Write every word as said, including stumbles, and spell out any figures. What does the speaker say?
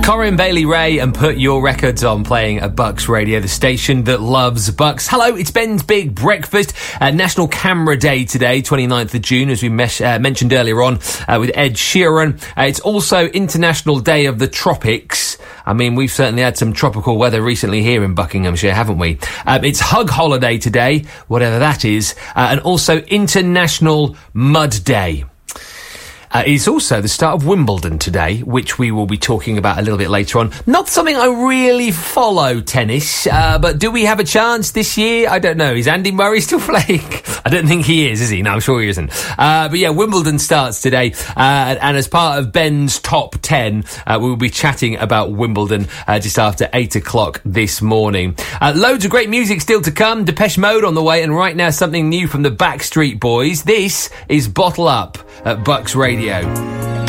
Corinne Bailey Ray and Put Your Records On, playing at Bucks Radio, the station that loves Bucks. Hello, it's Ben's Big Breakfast. Uh, National Camera Day today, twenty-ninth of June, as we mesh, uh, mentioned earlier on uh, with Ed Sheeran. Uh, it's also International Day of the Tropics. I mean, we've certainly had some tropical weather recently here in Buckinghamshire, haven't we? Um, it's Hug Holiday today, whatever that is, uh, and also International Mud Day. Uh, it's also the start of Wimbledon today, which we will be talking about a little bit later on. Not something I really follow, tennis, uh, but do we have a chance this year? I don't know. Is Andy Murray still playing? I don't think he is, is he? No, I'm sure he isn't. Uh, but yeah, Wimbledon starts today, uh, and as part of Ben's Top ten, uh, we will be chatting about Wimbledon uh, just after eight o'clock this morning. Uh, loads of great music still to come. Depeche Mode on the way, and right now something new from the Backstreet Boys. This is Bottle Up at Bucks Radio.